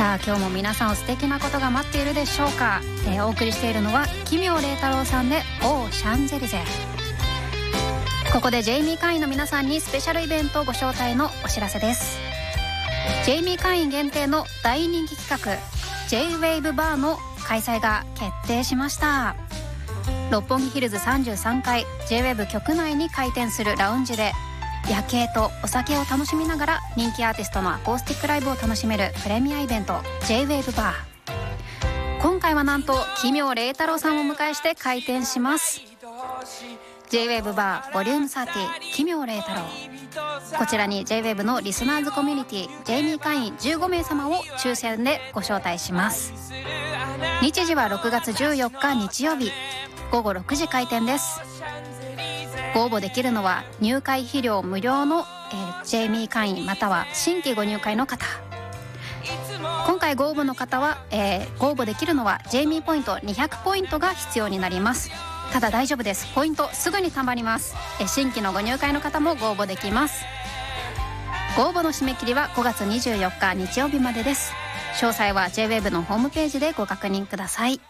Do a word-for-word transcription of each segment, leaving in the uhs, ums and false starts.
さあ今日も皆さん素敵なことが待っているでしょうか、えー、お送りしているのは奇妙麗太郎さんでオーシャンゼリゼ。ここでジェイミー会員の皆さんにスペシャルイベントご招待のお知らせです。ジェイミー会員限定の大人気企画 ジェイウェーブ バーの開催が決定しました。六本木ヒルズさんじゅうさんかい ジェイウェーブ 局内に開店するラウンジで夜景とお酒を楽しみながら人気アーティストのアコースティックライブを楽しめるプレミアイベント ジェイウェーブ バー。今回はなんと奇妙麗太郎さんをお迎えして開店します。 ジェイウェーブ バーボリュームサーティー奇妙麗太郎。こちらに ジェイウェーブ のリスナーズコミュニティジェイミー会員じゅうごめい様を抽選でご招待します。日時はろくがつじゅうよっか日曜日ごごろくじ開店です。ご応募できるのは入会費料無料の、えー、ジェイミー会員または新規ご入会の方。今回ご応募の方は、えー、ご応募できるのはジェイミーポイントにひゃくポイントが必要になります。ただ大丈夫です、ポイントすぐに貯まります。えー、新規のご入会の方もご応募できます。ご応募の締め切りはごがつにじゅうよっか日曜日までです。詳細は ジェイウェーブ のホームページでご確認ください。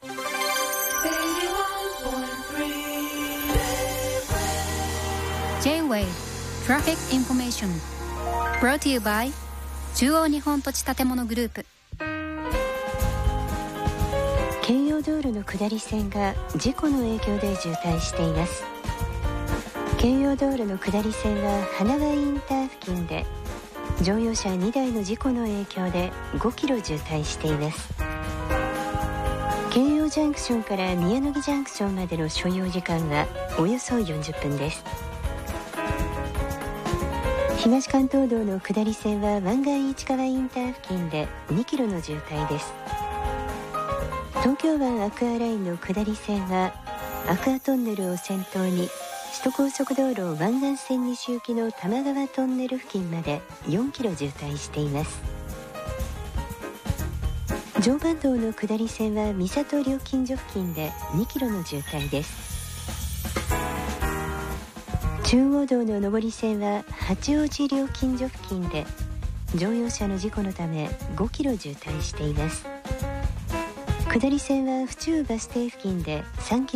ジェイウェーブ Traffic Information Brought to you by 中央日本土地建物グループ。 京葉道路の下り線が事故の影響で渋滞しています。京葉道路の下り線は花輪インター付近で乗用車にだいの事故の影響でごキロ渋滞しています。京葉ジャンクションから宮野木ジャンクションまでの所要時間はおよそよんじゅっぷんです。東関東道の下り線は湾岸市川インター付近でにキロの渋滞です。東京湾アクアラインの下り線はアクアトンネルを先頭に首都高速道路湾岸線西行きの多摩川トンネル付近までよんキロ渋滞しています。常磐道の下り線は三郷料金所付近でにキロの渋滞です。中央道の上り線は八王子料金所付近で乗用車の事故のためごキロ渋滞しています。下り線は府中バス停付近でさんキロ